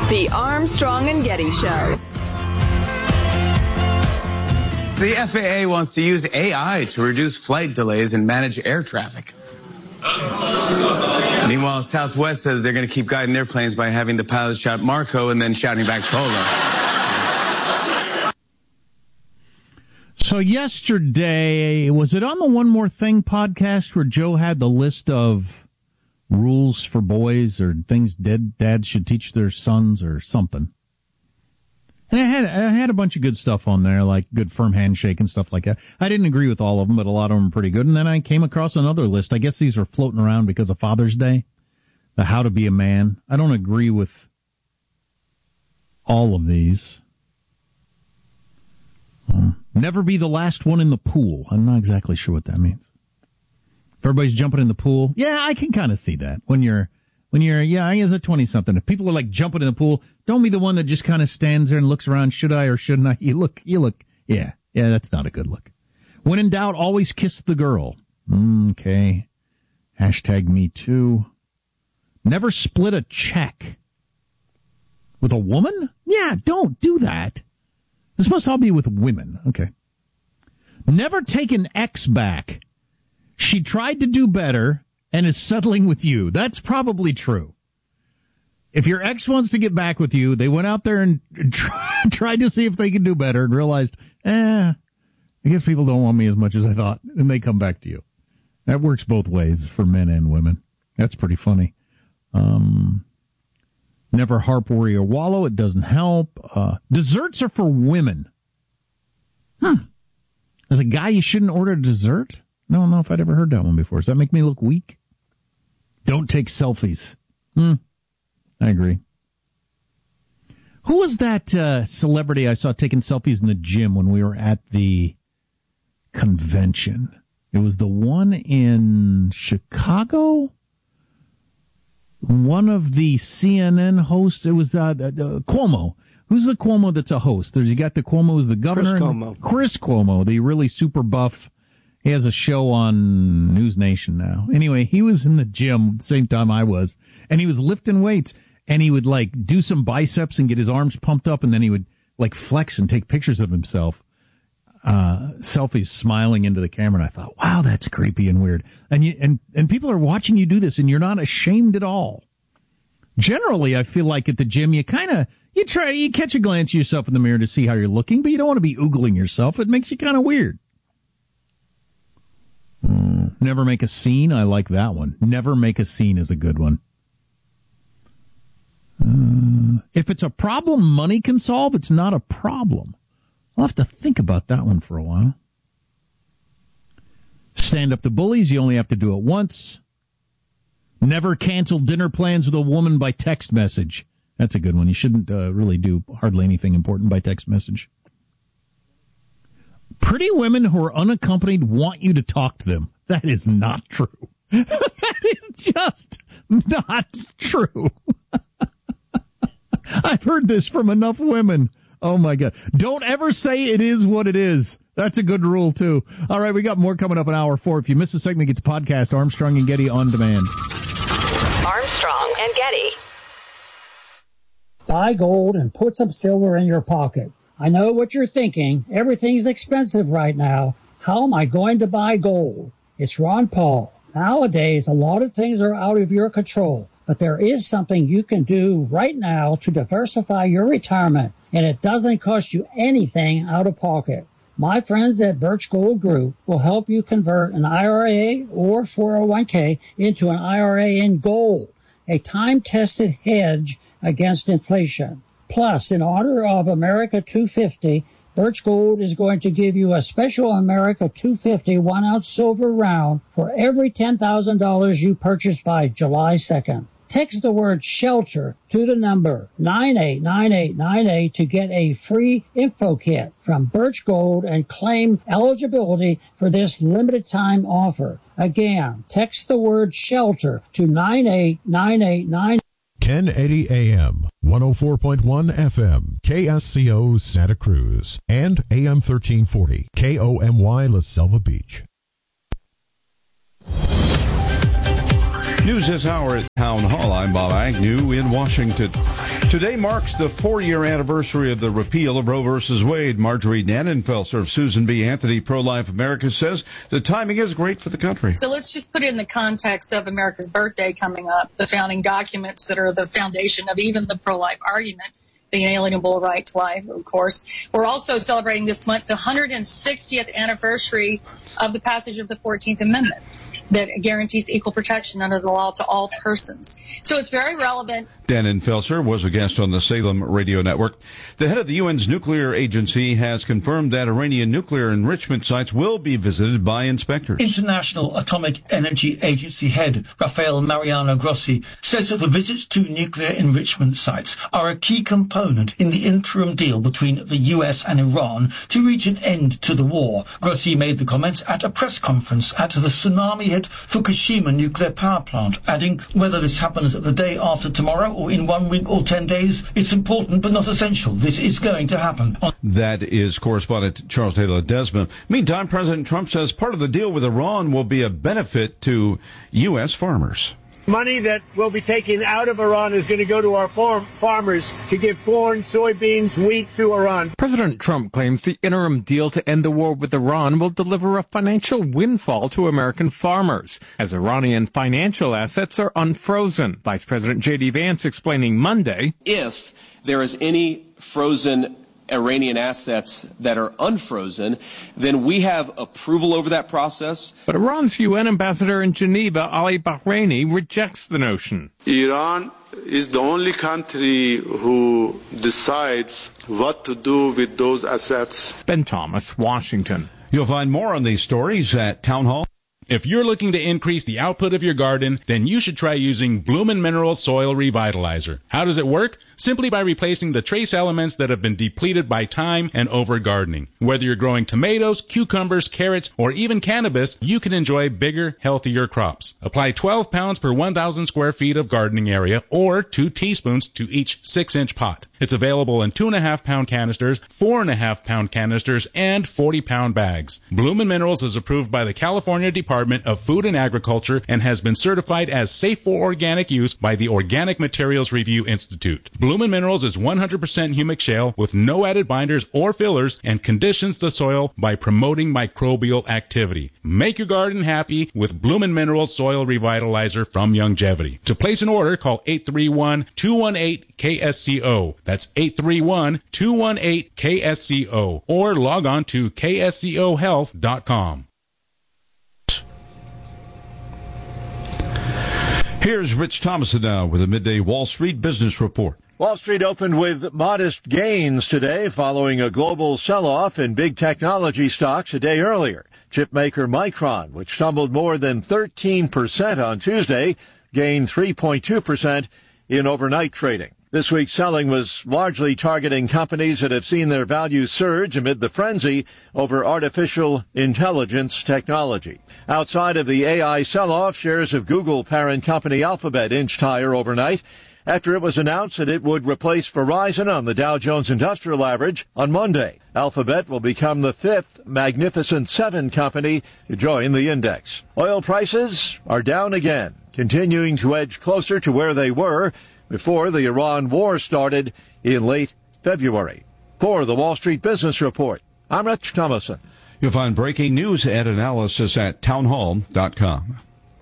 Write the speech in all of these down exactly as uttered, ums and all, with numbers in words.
The Armstrong and Getty Show. The F A A wants to use A I to reduce flight delays and manage air traffic. Meanwhile, Southwest says they're going to keep guiding their planes by having the pilot shout Marco and then shouting back Polo. So yesterday, was it on the One More Thing podcast where Joe had the list of rules for boys or things dead dads should teach their sons or something? And I had I had a bunch of good stuff on there, like good firm handshake and stuff like that. I didn't agree with all of them, but a lot of them are pretty good. And then I came across another list. I guess these are floating around because of Father's Day, the how to be a man. I don't agree with all of these. Um, never be the last one in the pool. I'm not exactly sure what that means. If everybody's jumping in the pool, yeah, I can kind of see that. When you're, when you're, yeah, I as a twenty-something, if people are like jumping in the pool, don't be the one that just kind of stands there and looks around, should I or shouldn't I? You look, you look, yeah, yeah, that's not a good look. When in doubt, always kiss the girl. Mm, okay. Hashtag me too. Never split a check. With a woman? Yeah, don't do that. This must all be with women. Okay. Never take an ex back. She tried to do better and is settling with you. That's probably true. If your ex wants to get back with you, they went out there and try, tried to see if they could do better and realized, eh, I guess people don't want me as much as I thought, and they come back to you. That works both ways for men and women. That's pretty funny. Um, never harp, worry, or wallow. It doesn't help. Uh, desserts are for women. Hmm. As a guy, you shouldn't order a dessert? I don't know if I'd ever heard that one before. Does that make me look weak? Don't take selfies. Hmm. I agree. Who was that uh, celebrity I saw taking selfies in the gym when we were at the convention? It was the one in Chicago? One of the C N N hosts. It was uh, uh, Cuomo. Who's the Cuomo that's a host? There's you got the Cuomo who's the governor. Chris Cuomo. Chris Cuomo, the really super buff. He has a show on News Nation now. Anyway, he was in the gym at the same time I was, and he was lifting weights, and he would, like, do some biceps and get his arms pumped up, and then he would, like, flex and take pictures of himself, uh, selfies smiling into the camera, and I thought, wow, that's creepy and weird. And you, and, and people are watching you do this, and you're not ashamed at all. Generally, I feel like at the gym, you kind of, you try, you catch a glance at yourself in the mirror to see how you're looking, but you don't want to be oogling yourself. It makes you kind of weird. Mm, never make a scene. I like that one. Never make a scene is a good one. Uh, if it's a problem money can solve, it's not a problem. I'll have to think about that one for a while. Stand up to bullies. You only have to do it once. Never cancel dinner plans with a woman by text message. That's a good one. You shouldn't uh, really do hardly anything important by text message. Pretty women who are unaccompanied want you to talk to them. That is not true. That is just not true. I've heard this from enough women. Oh, my God. Don't ever say it is what it is. That's a good rule, too. All right, we got more coming up in hour four. If you missed the segment, get the podcast, Armstrong and Getty on demand. Armstrong and Getty. Buy gold and put some silver in your pocket. I know what you're thinking. Everything's expensive right now. How am I going to buy gold? It's Ron Paul. Nowadays, a lot of things are out of your control, but there is something you can do right now to diversify your retirement, and it doesn't cost you anything out of pocket. My friends at Birch Gold Group will help you convert an I R A or four oh one k into an I R A in gold, a time-tested hedge against inflation. Plus, in honor of America two fifty, Birch Gold is going to give you a special America two fifty one-ounce silver round for every ten thousand dollars you purchase by July second. Text the word SHELTER to the number nine eight nine eight nine eight to get a free info kit from Birch Gold and claim eligibility for this limited time offer. Again, text the word SHELTER to nine eight nine eight nine eight. ten eighty A M, one oh four point one F M, K S C O Santa Cruz, and A M thirteen forty, K O M Y La Selva Beach. News this hour at Town Hall. I'm Bob Agnew in Washington. Today marks the four-year anniversary of the repeal of Roe versus Wade. Marjorie Dannenfelser of Susan B. Anthony Pro-Life America says the timing is great for the country. So let's just put it in the context of America's birthday coming up, the founding documents that are the foundation of even the pro-life argument, the inalienable right to life, of course. We're also celebrating this month the one hundred sixtieth anniversary of the passage of the fourteenth Amendment that guarantees equal protection under the law to all persons. So it's very relevant. Dannenfelser was a guest on the Salem Radio Network. The head of the U N's nuclear agency has confirmed that Iranian nuclear enrichment sites will be visited by inspectors. International Atomic Energy Agency head Rafael Mariano Grossi says that the visits to nuclear enrichment sites are a key component in the interim deal between the U S and Iran to reach an end to the war. Grossi made the comments at a press conference at the tsunami-hit Fukushima nuclear power plant, adding, whether this happens the day after tomorrow or in one week or ten days, it's important but not essential. This is going to happen. That is correspondent Charles Taylor Desmond. Meantime, President Trump says part of the deal with Iran will be a benefit to U S farmers. Money that will be taken out of Iran is going to go to our farm farmers to give corn, soybeans, wheat to Iran. President Trump claims the interim deal to end the war with Iran will deliver a financial windfall to American farmers, as Iranian financial assets are unfrozen. Vice President J D Vance explaining Monday, if there is any frozen Iranian assets that are unfrozen, then we have approval over that process. But Iran's U N ambassador in Geneva, Ali Bahraini, rejects the notion. Iran is the only country who decides what to do with those assets. Ben Thomas, Washington. You'll find more on these stories at Town Hall. If you're looking to increase the output of your garden, then you should try using Bloomin' Minerals Soil Revitalizer. How does it work? Simply by replacing the trace elements that have been depleted by time and over-gardening. Whether you're growing tomatoes, cucumbers, carrots, or even cannabis, you can enjoy bigger, healthier crops. Apply twelve pounds per one thousand square feet of gardening area, or two teaspoons to each six inch pot. It's available in two and a half pound canisters, four and a half pound canisters, and forty pound bags. Bloomin' Minerals is approved by the California Department of Food and Agriculture and has been certified as safe for organic use by the Organic Materials Review Institute. Bloomin' Minerals is one hundred percent humic shale with no added binders or fillers and conditions the soil by promoting microbial activity. Make your garden happy with Bloomin' Minerals Soil Revitalizer from Youngevity. To place an order, call eight three one, two one eight, K S C O. That's eight three one, two one eight, K S C O. Or log on to K S C O health dot com. Here's Rich Thomason now with a midday Wall Street business report. Wall Street opened with modest gains today following a global sell-off in big technology stocks a day earlier. Chipmaker Micron, which tumbled more than thirteen percent on Tuesday, gained three point two percent in overnight trading. This week's selling was largely targeting companies that have seen their values surge amid the frenzy over artificial intelligence technology. Outside of the A I sell-off, shares of Google parent company Alphabet inched higher overnight after it was announced that it would replace Verizon on the Dow Jones Industrial Average on Monday. Alphabet will become the fifth Magnificent Seven company to join the index. Oil prices are down again, continuing to edge closer to where they were before the Iran war started in late February. For the Wall Street Business Report, I'm Rich Thomason. You'll find breaking news and analysis at town hall dot com.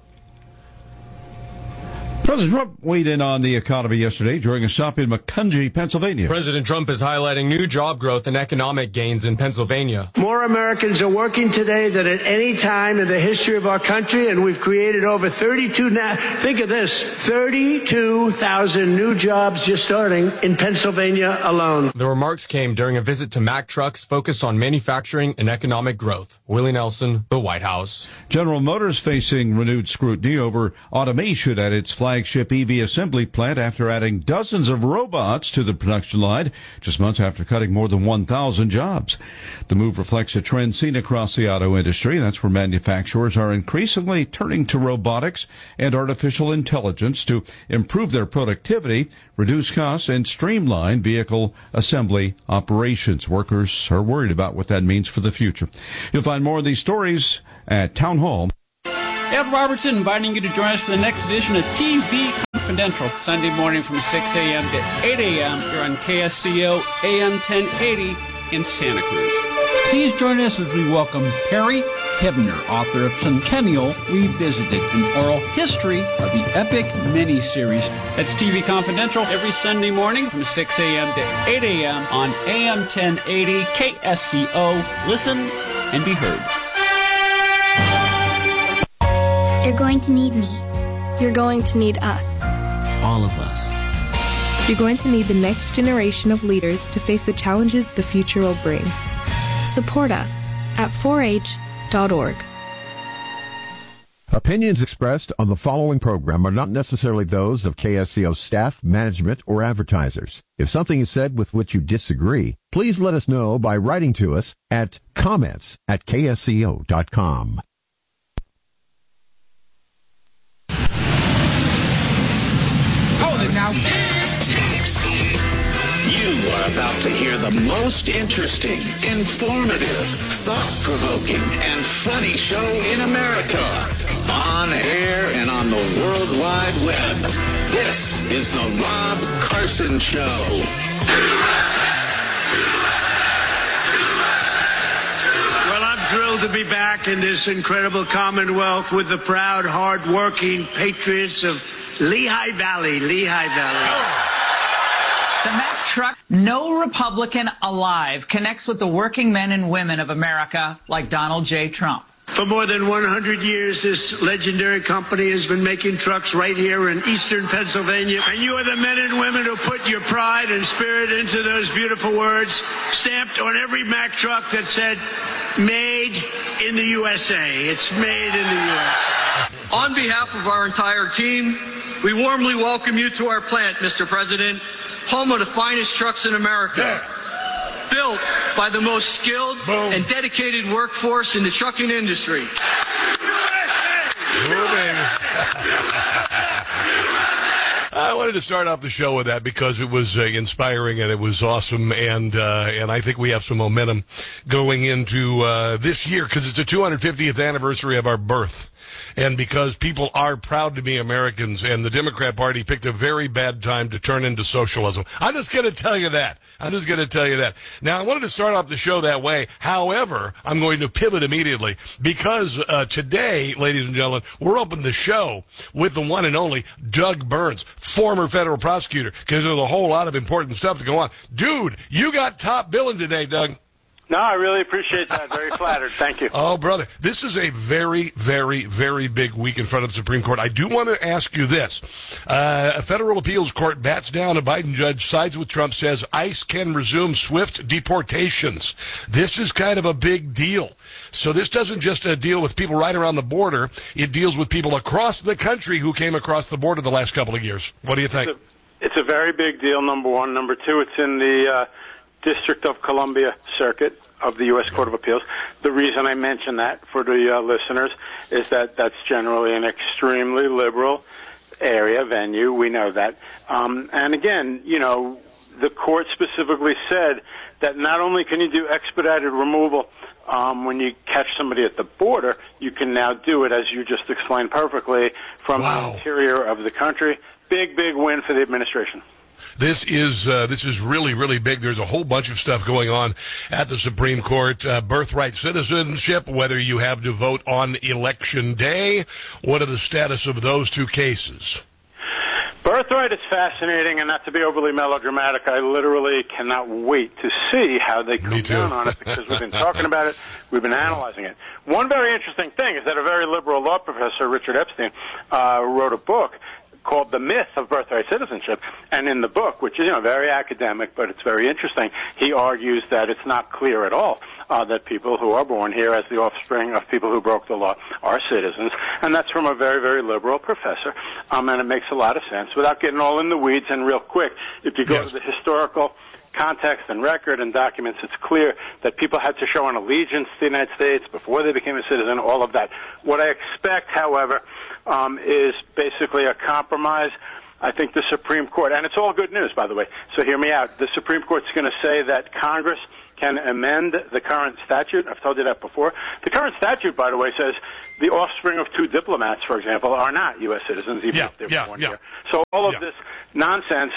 President Trump weighed in on the economy yesterday during a stop in Macungie, Pennsylvania. President Trump is highlighting new job growth and economic gains in Pennsylvania. More Americans are working today than at any time in the history of our country, and we've created over thirty-two, now, think of this, thirty-two thousand new jobs just starting in Pennsylvania alone. The remarks came during a visit to Mack Trucks focused on manufacturing and economic growth. Willie Nelson, the White House. General Motors facing renewed scrutiny over automation at its flagship E V assembly plant after adding dozens of robots to the production line just months after cutting more than one thousand jobs. The move reflects a trend seen across the auto industry. That's where manufacturers are increasingly turning to robotics and artificial intelligence to improve their productivity, reduce costs, and streamline vehicle assembly operations. Workers are worried about what that means for the future. You'll find more of these stories at Town Hall. Ed Robertson inviting you to join us for the next edition of T V Confidential, Sunday morning from six a.m. to eight a.m. here on K S C O A M ten eighty in Santa Cruz. Please join us as we welcome Perry Hebner, author of Centennial Revisited, an oral history of the epic miniseries. That's T V Confidential every Sunday morning from six a.m. to eight a.m. on A M ten eighty K S C O. Listen and be heard. You're going to need me. You're going to need us. All of us. You're going to need the next generation of leaders to face the challenges the future will bring. Support us at four H dot org. Opinions expressed on the following program are not necessarily those of K S C O staff, management, or advertisers. If something is said with which you disagree, please let us know by writing to us at comments at K S C O dot com. Hold it now. You are about to hear the most interesting, informative, thought-provoking, and funny show in America. On air and on the World Wide Web. This is the Rob Carson Show. Well, I'm thrilled to be back in this incredible Commonwealth with the proud, hard-working patriots of Lehigh Valley. Lehigh Valley. The Mack truck, no Republican alive connects with the working men and women of America like Donald J. Trump. For more than one hundred years, this legendary company has been making trucks right here in eastern Pennsylvania. And you are the men and women who put your pride and spirit into those beautiful words stamped on every Mack truck that said, made in the U S A. It's made in the U S A. On behalf of our entire team, we warmly welcome you to our plant, Mister President, home of the finest trucks in America. Yeah. Built by the most skilled Boom. and dedicated workforce in the trucking industry. I wanted to start off the show with that because it was uh, inspiring and it was awesome, and uh, and I think we have some momentum going into uh, this year because it's the two hundred fiftieth anniversary of our birth. And because people are proud to be Americans, and the Democrat Party picked a very bad time to turn into socialism. I'm just going to tell you that. I'm just going to tell you that. Now, I wanted to start off the show that way. However, I'm going to pivot immediately because uh, today, ladies and gentlemen, we're opening the show with the one and only Doug Burns, former federal prosecutor, because there's a whole lot of important stuff to go on. Dude, you got top billing today, Doug. No, I really appreciate that. Very flattered. Thank you. Oh, brother. This is a very, very, very big week in front of the Supreme Court. I do want to ask you this. Uh, a federal appeals court bats down a Biden judge, sides with Trump, says ICE can resume swift deportations. This is kind of a big deal. So this doesn't just uh, deal with people right around the border. It deals with people across the country who came across the border the last couple of years. What do you think? It's a, it's a very big deal, number one. Number two, it's in the uh, District of Columbia Circuit of the U S Court of Appeals. The reason I mention that for the uh, listeners is that that's generally an extremely liberal area, venue. We know that. Um, and again, you know, the court specifically said that not only can you do expedited removal um, when you catch somebody at the border, you can now do it, as you just explained perfectly, from wow. the interior of the country. Big, big win for the administration. This is uh, this is really, really big. There's a whole bunch of stuff going on at the Supreme Court. Uh, birthright citizenship, whether you have to vote on Election Day. What are the status of those two cases? Birthright is fascinating, and not to be overly melodramatic, I literally cannot wait to see how they come down on it because we've been talking about it, we've been analyzing it. One very interesting thing is that a very liberal law professor, Richard Epstein, uh, wrote a book called The Myth of Birthright Citizenship, and in the book, which is, you know, very academic, but it's very interesting, he argues that it's not clear at all uh, that people who are born here as the offspring of people who broke the law are citizens, and that's from a very, very liberal professor, um, and it makes a lot of sense. Without getting all in the weeds, and real quick, if you go yes. to the historical context and record and documents, it's clear that people had to show an allegiance to the United States before they became a citizen, all of that. What I expect, however, um, is basically a compromise. I think the Supreme Court, and it's all good news, by the way, so hear me out. The Supreme Court's going to say that Congress can amend the current statute. I've told you that before. The current statute, by the way, says the offspring of two diplomats, for example, are not U S citizens, even yeah, if they're yeah, born yeah. here. So all of yeah. this nonsense,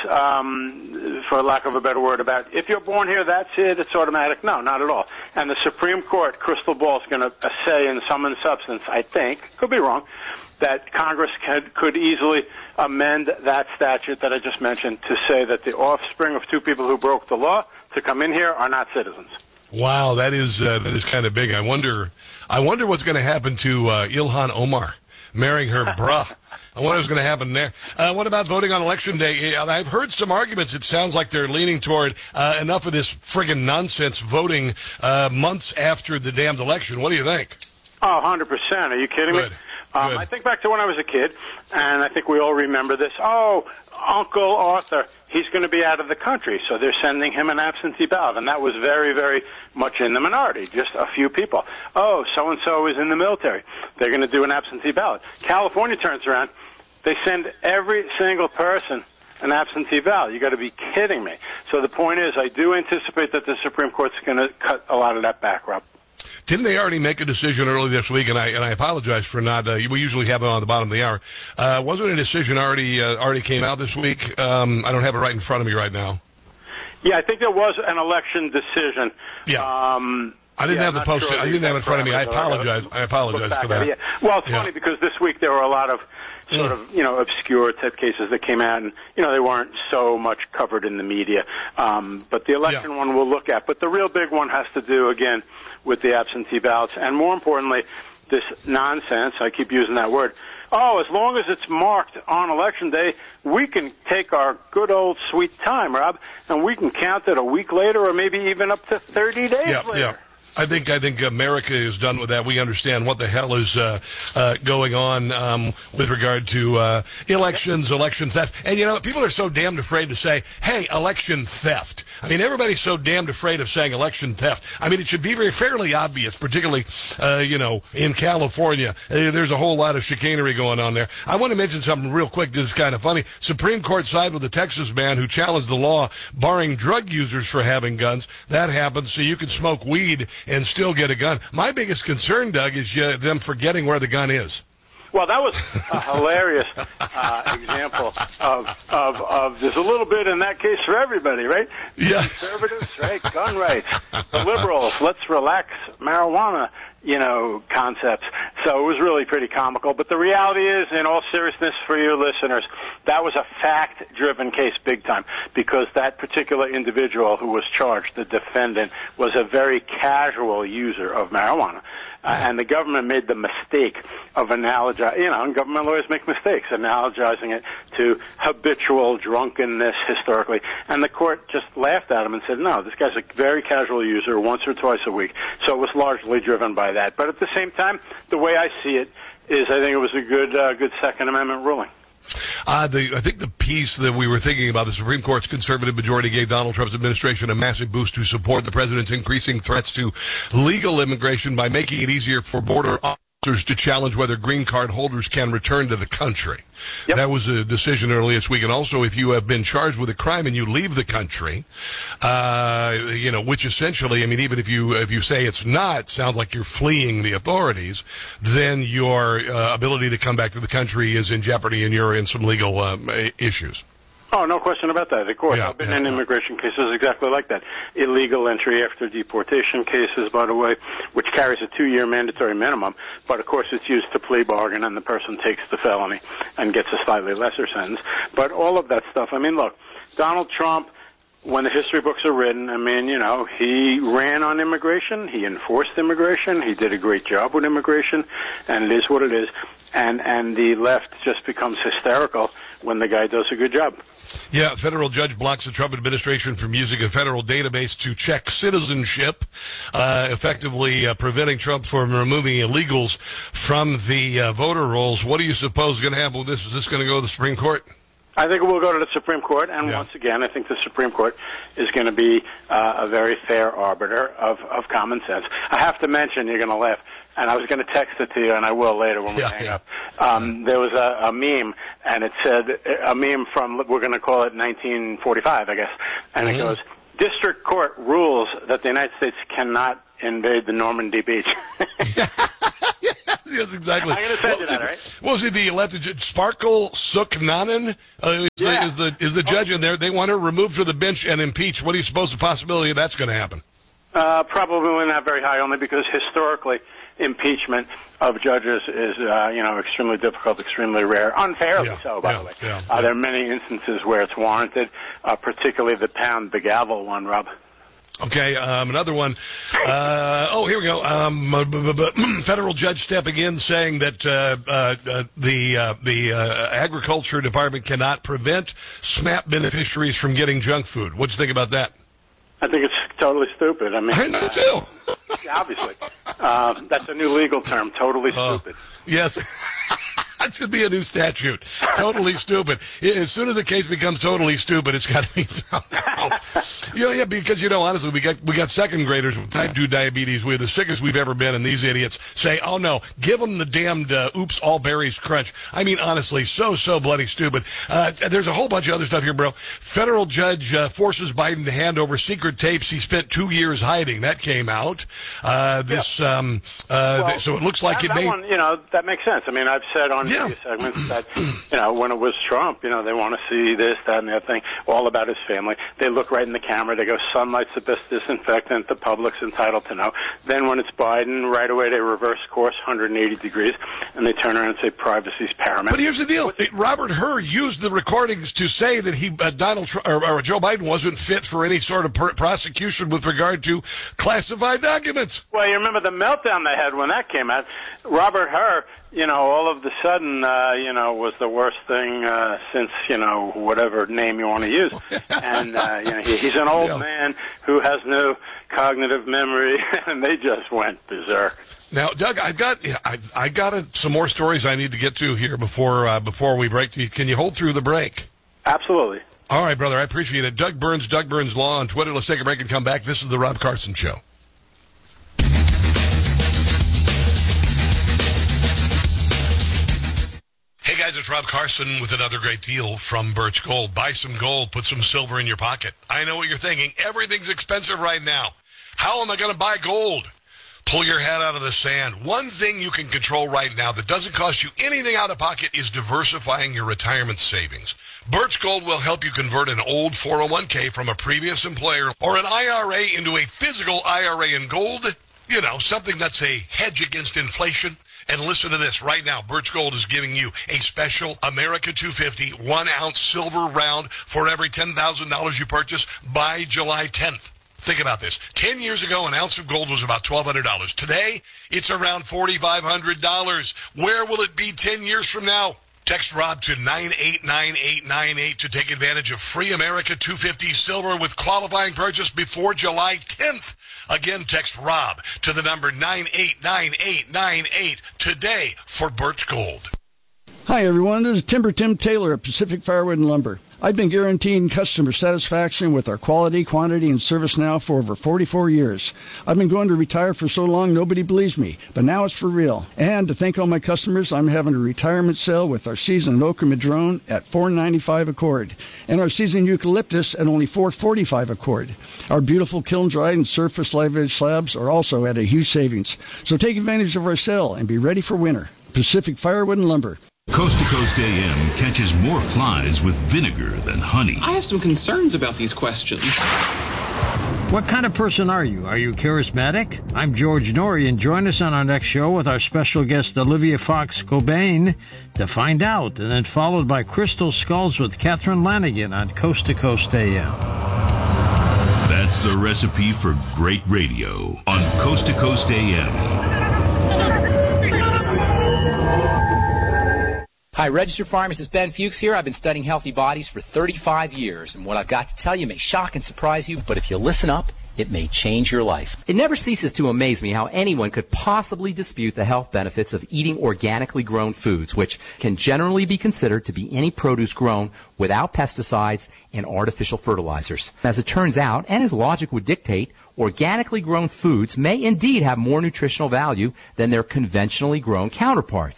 um, for lack of a better word, about if you're born here, that's it, it's automatic. No, not at all. And the Supreme Court, crystal ball, is going to say in sum and substance, I think, could be wrong, that Congress could, could easily amend that statute that I just mentioned to say that the offspring of two people who broke the law to come in here are not citizens. Wow, that is uh, that is kind of big. I wonder, I wonder what's going to happen to uh, Ilhan Omar marrying her bruh. I wonder what's going to happen there. Uh, what about voting on Election Day? I've heard some arguments. It sounds like they're leaning toward uh, enough of this friggin' nonsense voting uh, months after the damned election. What do you think? Oh, one hundred percent. Are you kidding Good. me? Um, I think back to when I was a kid, and I think we all remember this. Oh, Uncle Arthur, he's going to be out of the country, so they're sending him an absentee ballot. And that was very, very much in the minority, just a few people. Oh, so-and-so is in the military. They're going to do an absentee ballot. California turns around. They send every single person an absentee ballot. You got to be kidding me. So the point is, I do anticipate that the Supreme Court's going to cut a lot of that back, Rob. Didn't they already make a decision early this week? And I and I apologize for not. Uh, we usually have it on the bottom of the hour. Uh, wasn't a decision already uh, already came out this week? Um, I don't have it right in front of me right now. Yeah, I think there was an election decision. Yeah. Um, I didn't yeah, have the post. sure I didn't have it in front of me. I apologize. I apologize for that. Yeah. Well, it's yeah. funny because this week there were a lot of sort of, you know, obscure type cases that came out, and, you know, they weren't so much covered in the media. Um, but the election yeah. one we'll look at. But the real big one has to do, again, with the absentee ballots. And more importantly, this nonsense, I keep using that word, oh, as long as it's marked on Election Day, we can take our good old sweet time, Rob, and we can count it a week later or maybe even up to thirty days yeah, later. Yeah. I think I think America is done with that. We understand what the hell is uh, uh, going on um, with regard to uh, elections, election theft. And, you know, people are so damned afraid to say, hey, election theft. I mean, everybody's so damned afraid of saying election theft. I mean, it should be very fairly obvious, particularly, uh, you know, in California. Uh, there's a whole lot of chicanery going on there. I want to mention something real quick. This is kind of funny. Supreme Court sided with the Texas man who challenged the law barring drug users for having guns. That happens so you can smoke weed and still get a gun. My biggest concern, Doug, is uh, them forgetting where the gun is. Well, that was a hilarious uh, example of, of, of there's a little bit in that case for everybody, right? Yeah. Conservatives, right? Gun rights. The liberals, let's relax marijuana, you know, concepts. So it was really pretty comical. But the reality is, in all seriousness for your listeners, that was a fact-driven case big time because that particular individual who was charged, the defendant, was a very casual user of marijuana. Uh, and the government made the mistake of analogizing, you know, and government lawyers make mistakes, analogizing it to habitual drunkenness historically. And the court just laughed at him and said, no, this guy's a very casual user once or twice a week. So it was largely driven by that. But at the same time, the way I see it is I think it was a good, uh, good Second Amendment ruling. Uh, the, I think the piece that we were thinking about, the Supreme Court's conservative majority gave Donald Trump's administration a massive boost to support the president's increasing threats to legal immigration by making it easier for border officers to challenge whether green card holders can return to the country. Yep. That was a decision earlier this week. And also, if you have been charged with a crime and you leave the country, uh, you know, which essentially, I mean, even if you if you say it's not, sounds like you're fleeing the authorities, then your uh, ability to come back to the country is in jeopardy and you're in some legal um, issues. Oh, no question about that. Of course, yeah, I've been yeah, in immigration yeah. cases exactly like that. Illegal entry after deportation cases, by the way, which carries a two-year mandatory minimum, but of course it's used to plea bargain and the person takes the felony and gets a slightly lesser sentence. But all of that stuff, I mean, look, Donald Trump, when the history books are written, I mean, you know, he ran on immigration, he enforced immigration, he did a great job with immigration, and it is what it is. And, and the left just becomes hysterical when the guy does a good job. Yeah, a federal judge blocks the Trump administration from using a federal database to check citizenship, uh, effectively uh, preventing Trump from removing illegals from the uh, voter rolls. What do you suppose is going to happen with this? Is this going to go to the Supreme Court? I think it will go to the Supreme Court, and yeah. once again, I think the Supreme Court is going to be uh, a very fair arbiter of, of common sense. I have to mention, you're going to laugh, and I was going to text it to you, and I will later when we yeah, hang yeah. up. Um, there was a, a meme, and it said, a meme from, we're going to call it nineteen forty-five, I guess, and mm-hmm. it goes, district court rules that the United States cannot invade the Normandy beach. Yes, exactly. I'm going to send you that, right? What was it, the elected judge, Sparkle Suknanen uh, is, Yeah. the, is the is the judge in there. They want her removed from the bench and impeached. What do you suppose the possibility of that's going to happen? Uh, probably not very high, only because historically impeachment of judges is, uh, you know, extremely difficult, extremely rare, unfairly Yeah, so, by yeah, the way. yeah, uh, yeah. There are many instances where it's warranted, uh, particularly the pound the gavel one, Rob. Okay, um, another one. Uh, oh, here we go. Um, uh, b- b- b- federal judge stepping in saying that uh, uh, uh, the uh, the uh, Agriculture Department cannot prevent SMAP beneficiaries from getting junk food. What do you think about that? I think it's totally stupid. I mean, I know, too. yeah, obviously. Uh, that's a new legal term, totally Uh, stupid. Yes. That should be a new statute. Totally stupid. As soon as a case becomes totally stupid, it's got to be thrown out. You know, yeah, because, you know, honestly, we got we got second graders with type two diabetes. We're the sickest we've ever been, and these idiots say, oh, no, give them the damned uh, Oops All Berries Crunch. I mean, honestly, so, so bloody stupid. Uh, there's a whole bunch of other stuff here, bro. Federal judge uh, forces Biden to hand over secret tapes he spent two years hiding. That came out. Uh, this, yeah. um, uh, Well, th- so it looks like that, it that may... one, you know, that makes sense. I mean, I've said on Yeah. media segments that, you know, when it was Trump, you know, they want to see this, that, and the other thing, all about his family. They look right in the camera. They go, sunlight's the best disinfectant. The public's entitled to know. Then when it's Biden, right away they reverse course one hundred eighty degrees, and they turn around and say privacy's paramount. But here's the deal. It, Robert Hur used the recordings to say that he, uh, Donald Trump, or, or Joe Biden wasn't fit for any sort of per- prosecution with regard to classified documents. Well, you remember the meltdown they had when that came out. Robert Hur, you know, all of a sudden, uh, you know, was the worst thing uh, since, you know, whatever name you want to use. And, uh, you know, he, he's an old Yeah. man who has no cognitive memory, and they just went berserk. Now, Doug, I've got I, I got a, some more stories I need to get to here before uh, before we break. Can you hold through the break? Absolutely. All right, brother. I appreciate it. Doug Burns, Doug Burns Law on Twitter. Let's take a break and come back. This is the Rob Carson Show. Hey guys, it's Rob Carson with another great deal from Birch Gold. Buy some gold, put some silver in your pocket. I know what you're thinking. Everything's expensive right now. How am I going to buy gold? Pull your head out of the sand. One thing you can control right now that doesn't cost you anything out of pocket is diversifying your retirement savings. Birch Gold will help you convert an old four oh one k from a previous employer or an I R A into a physical I R A in gold. You know, something that's a hedge against inflation. And listen to this. Right now, Birch Gold is giving you a special America two fifty one-ounce silver round for every ten thousand dollars you purchase by July tenth. Think about this. Ten years ago, an ounce of gold was about twelve hundred dollars. Today, it's around forty-five hundred dollars. Where will it be ten years from now? Text Rob to nine eight nine eight nine eight to take advantage of free America two fifty silver with qualifying purchase before July tenth. Again, text Rob to the number nine eight nine eight nine eight today for Birch Gold. Hi, everyone. This is Timber Tim Taylor of Pacific Firewood and Lumber. I've been guaranteeing customer satisfaction with our quality, quantity, and service now for over forty-four years. I've been going to retire for so long nobody believes me, but now it's for real. And to thank all my customers, I'm having a retirement sale with our seasoned Oak and Madrone at four ninety-five a cord, and our seasoned Eucalyptus at only four forty-five a cord. Our beautiful kiln-dried and surface live edge slabs are also at a huge savings. So take advantage of our sale and be ready for winter. Pacific Firewood and Lumber. Coast to Coast A M catches more flies with vinegar than honey. I have some concerns about these questions. What kind of person are you? Are you charismatic? I'm George Norrie, and join us on our next show with our special guest Olivia Fox Cobain to find out, and then followed by Crystal Skulls with Catherine Lanigan on Coast to Coast A M. That's the recipe for great radio on Coast to Coast A M. Hi, registered pharmacist Ben Fuchs here. I've been studying healthy bodies for thirty-five years, and what I've got to tell you may shock and surprise you, but if you listen up, it may change your life. It never ceases to amaze me how anyone could possibly dispute the health benefits of eating organically grown foods, which can generally be considered to be any produce grown without pesticides and artificial fertilizers. As it turns out, and as logic would dictate, organically grown foods may indeed have more nutritional value than their conventionally grown counterparts.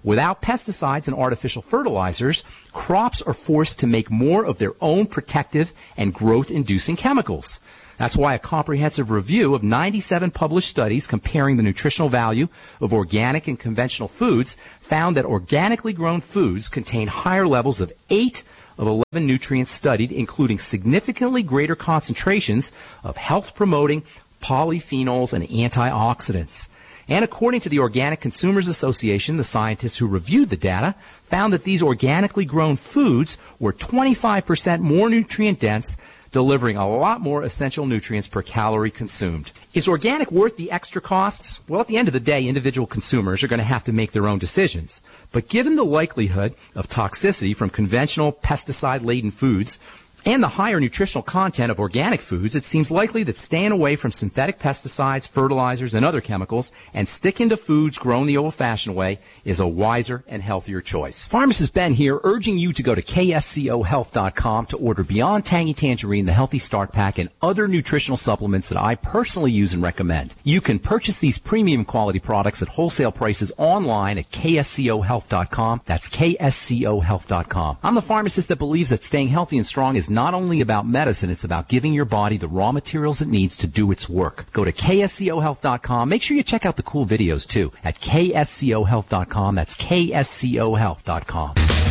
Without pesticides and artificial fertilizers, crops are forced to make more of their own protective and growth-inducing chemicals. That's why a comprehensive review of ninety-seven published studies comparing the nutritional value of organic and conventional foods found that organically grown foods contain higher levels of eight of eleven nutrients studied, including significantly greater concentrations of health-promoting polyphenols and antioxidants. And according to the Organic Consumers Association, the scientists who reviewed the data found that these organically grown foods were twenty-five percent more nutrient dense, delivering a lot more essential nutrients per calorie consumed. Is organic worth the extra costs? Well, at the end of the day, individual consumers are going to have to make their own decisions. But given the likelihood of toxicity from conventional pesticide-laden foods and the higher nutritional content of organic foods, it seems likely that staying away from synthetic pesticides, fertilizers, and other chemicals and sticking to foods grown the old-fashioned way is a wiser and healthier choice. Pharmacist Ben here, urging you to go to K S C O health dot com to order Beyond Tangy Tangerine, the Healthy Start Pack, and other nutritional supplements that I personally use and recommend. You can purchase these premium quality products at wholesale prices online at K S C O health dot com. That's K S C O health dot com. I'm the pharmacist that believes that staying healthy and strong is not only about medicine, it's about giving your body the raw materials it needs to do its work. Go to K S C O health dot com. Make sure you check out the cool videos, too, at K S C O health dot com. That's K S C O health dot com.